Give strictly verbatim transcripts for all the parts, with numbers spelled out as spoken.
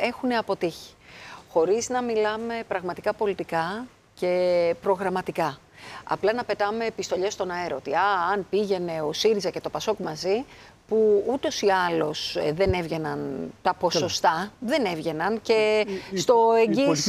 έχουν αποτύχει. Χωρίς να μιλάμε πραγματικά πολιτικά και προγραμματικά. Απλά να πετάμε επιστολές στον αέρα ότι α, αν πήγαινε ο ΣΥΡΙΖΑ και το ΠΑΣΟΚ μαζί, που ούτως ή άλλως ε, δεν έβγαιναν τα ποσοστά, Καλά. δεν έβγαιναν και η, στο εγγύς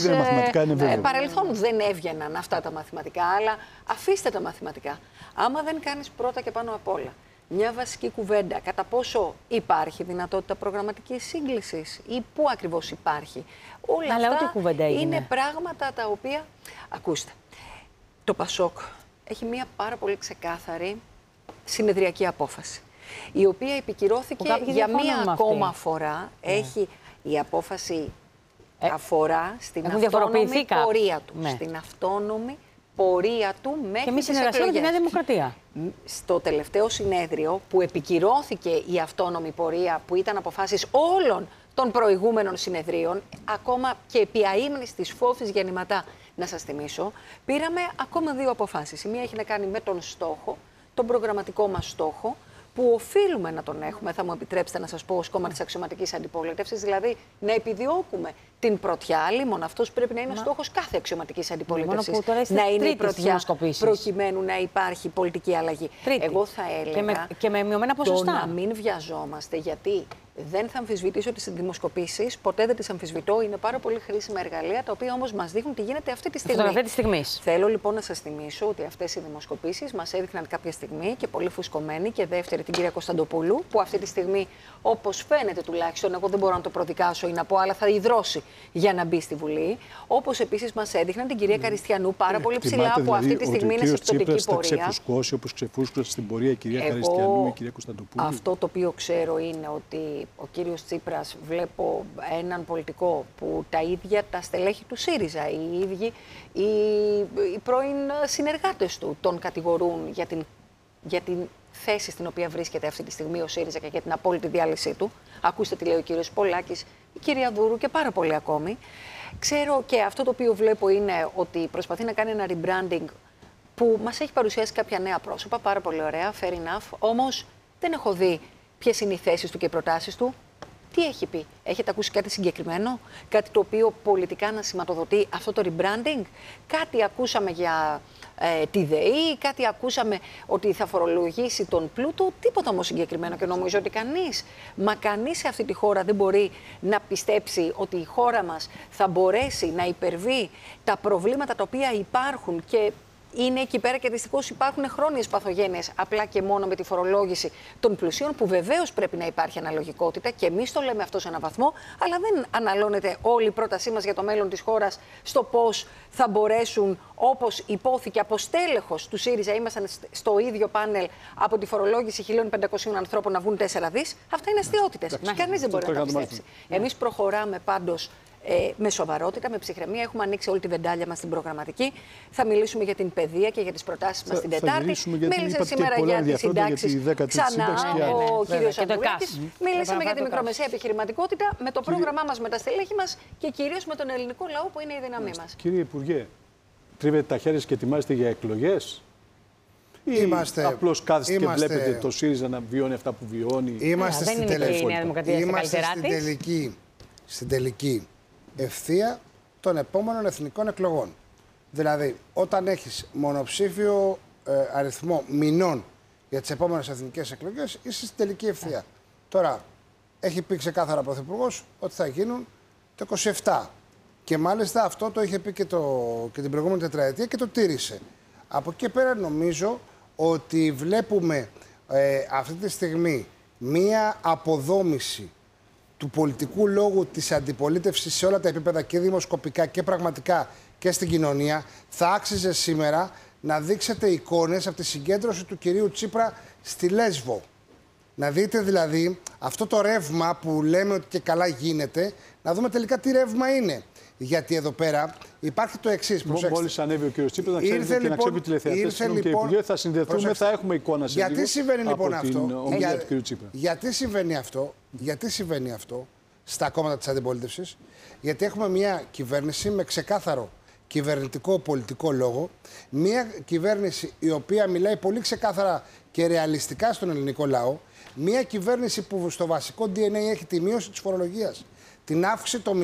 ε, παρελθόν δεν έβγαιναν αυτά τα μαθηματικά, αλλά αφήστε τα μαθηματικά. Άμα δεν κάνεις πρώτα και πάνω απ' όλα μια βασική κουβέντα, κατά πόσο υπάρχει δυνατότητα προγραμματικής σύγκλησης ή πού ακριβώς υπάρχει. Όλα αλλά αυτά είναι. είναι πράγματα τα οποία, ακούστε, το ΠΑΣΟΚ έχει μια πάρα πολύ ξεκάθαρη συνεδριακή απόφαση, η οποία επικυρώθηκε για μία ακόμα αυτή. φορά. Yeah. Έχει η απόφαση ε, αφορά στην αυτόνομη πορεία του. Ναι. Στην αυτόνομη πορεία του μέχρι τις εκλογές. Και μη συνεργασία με τη Νέα Δημοκρατία. Στο τελευταίο συνέδριο που επικυρώθηκε η αυτόνομη πορεία, που ήταν αποφάσεις όλων των προηγούμενων συνεδρίων, ακόμα και επί αείμνης της φόβης γεννηματά, να σας θυμίσω, πήραμε ακόμα δύο αποφάσεις. Η μία έχει να κάνει με τον στόχο, τον προγραμματικό μας στόχο, που οφείλουμε να τον έχουμε, θα μου επιτρέψετε να σας πω, ως κόμμα της αξιωματικής αντιπολίτευσης, δηλαδή να επιδιώκουμε την πρωτιά. Μόνο αυτός πρέπει να είναι ο στόχος κάθε αξιωματικής αντιπολίτευσης. Να είναι η πρωτιά, προκειμένου να υπάρχει πολιτική αλλαγή. Τρίτη. Εγώ θα έλεγα και με, και με μειωμένα ποσοστά. Το να μην βιαζόμαστε, γιατί δεν θα αμφισβητήσω τις δημοσκοπήσεις, ποτέ δεν τις αμφισβητώ. Είναι πάρα πολύ χρήσιμα εργαλεία, τα οποία όμως μας δείχνουν τι γίνεται αυτή τη στιγμή. Αυτή τη στιγμή. Θέλω λοιπόν να σας θυμίσω ότι αυτές οι δημοσκοπήσεις μας έδειχναν κάποια στιγμή και πολύ φουσκωμένη, και δεύτερη την κυρία Κωνσταντοπούλου, που αυτή τη στιγμή, όπως φαίνεται τουλάχιστον, εγώ δεν μπορώ να το προδικάσω ή να πω, αλλά θα υδρώσει για να μπει στη Βουλή. Όπως επίσης μας έδειχναν την κυρία Καριστιανού πάρα πολύ ψηλά, που δηλαδή αυτή τη στιγμή είναι σε πτωτική πορεία. Θα ξεφουσκώσει όπως ξεφούσκωσε στην πορεία η κυρία εγώ, Καριστιανού ή η κυρία Κωνσταντοπούλου. Αυτό το οποίο ξέρω είναι ότι ο κύριος Τσίπρας, βλέπω έναν πολιτικό που τα ίδια τα στελέχη του ΣΥΡΙΖΑ, οι ίδιοι οι, οι πρώην συνεργάτες του τον κατηγορούν για την, για την θέση στην οποία βρίσκεται αυτή τη στιγμή ο ΣΥΡΙΖΑ και για την απόλυτη διάλυσή του. Ακούστε τι λέει ο κύριος Πολάκης, η κυρία Δούρου και πάρα πολλοί ακόμη. Ξέρω, και αυτό το οποίο βλέπω είναι ότι προσπαθεί να κάνει ένα rebranding που μας έχει παρουσιάσει κάποια νέα πρόσωπα, πάρα πολύ ωραία, fair enough, όμως δεν έχω δει ποιες είναι οι θέσεις του και οι προτάσεις του. Τι έχει πει, έχετε ακούσει κάτι συγκεκριμένο, κάτι το οποίο πολιτικά να σηματοδοτεί αυτό το rebranding? Κάτι ακούσαμε για ε, τη ΔΕΗ, κάτι ακούσαμε ότι θα φορολογήσει τον πλούτο, τίποτα όμως συγκεκριμένο, και νομίζω ότι κανείς, μα κανείς σε αυτή τη χώρα δεν μπορεί να πιστέψει ότι η χώρα μας θα μπορέσει να υπερβεί τα προβλήματα τα οποία υπάρχουν και είναι εκεί πέρα, και δυστυχώς υπάρχουν χρόνιες παθογένειες απλά και μόνο με τη φορολόγηση των πλουσίων, που βεβαίως πρέπει να υπάρχει αναλογικότητα και εμείς το λέμε αυτό σε έναν βαθμό, αλλά δεν αναλώνεται όλη η πρότασή μας για το μέλλον της χώρας στο πώς θα μπορέσουν, όπως υπόθηκε από στέλεχος του ΣΥΡΙΖΑ, ήμασταν στο ίδιο πάνελ, από τη φορολόγηση χίλια πεντακόσιων ανθρώπων να βγουν τέσσερα δις. Αυτά είναι αστιότητες. Κανείς δεν μπορεί να τα πιστέψει. Εμείς προχωράμε πάντως Ε, με σοβαρότητα, με ψυχραιμία. Έχουμε ανοίξει όλη τη βεντάλια μας στην προγραμματική. Θα μιλήσουμε για την παιδεία και για τις προτάσεις μας την Τετάρτη. Μίλησε σήμερα για τις συντάξεις. Ξανά ο κύριος Ανδρουλάκης. Μίλησαμε για τη μικρομεσαία επιχειρηματικότητα, με το πρόγραμμά μας, με τα στελέχη μας και κυρίως με τον ελληνικό λαό, που είναι η δύναμή μας. Κύριε Υπουργέ, τρίβετε τα χέρια και ετοιμάζετε για εκλογές? Ή απλώς κάθεστε και βλέπετε το ΣΥΡΙΖΑ να βιώνει αυτά που βιώνει? Είμαστε στην τελική. Στην τελική ευθεία των επόμενων εθνικών εκλογών. Δηλαδή, όταν έχεις μονοψήφιο ε, αριθμό μηνών για τις επόμενες εθνικές εκλογές, είσαι στην τελική ευθεία. Yeah. Τώρα, έχει πει ξεκάθαρα ο Πρωθυπουργός ότι θα γίνουν το είκοσι επτά. Και μάλιστα αυτό το είχε πει και, το, και την προηγούμενη τετραετία και το τήρησε. Από εκεί πέρα νομίζω ότι βλέπουμε ε, αυτή τη στιγμή μία αποδόμηση του πολιτικού λόγου της αντιπολίτευσης σε όλα τα επίπεδα, και δημοσκοπικά και πραγματικά και στην κοινωνία. Θα άξιζε σήμερα να δείξετε εικόνες από τη συγκέντρωση του κυρίου Τσίπρα στη Λέσβο. Να δείτε δηλαδή αυτό το ρεύμα που λέμε ότι και καλά γίνεται, να δούμε τελικά τι ρεύμα είναι. Γιατί εδώ πέρα υπάρχει το εξής. Μόλις ανέβει ο κύριος Τσίπρας, να ξέρετε ήρθε, και λοιπόν, να ξέρει τηλεθεατές. Λοιπόν, κύριε Υπουργέ, θα συνδεθούμε, προσέξτε. Θα έχουμε εικόνα σε γιατί λίγο συμβαίνει λοιπόν από αυτό, την ομιλία για, του κύριου Τσίπρα. Γιατί συμβαίνει αυτό, γιατί συμβαίνει αυτό στα κόμματα της αντιπολίτευσης? Γιατί έχουμε μια κυβέρνηση με ξεκάθαρο κυβερνητικό πολιτικό λόγο, μια κυβέρνηση η οποία μιλάει πολύ ξεκάθαρα και ρεαλιστικά στον ελληνικό λαό, μια κυβέρνηση που στο βασικό ντι εν έι έχει τη μείωση της φορολογίας, την αύξηση των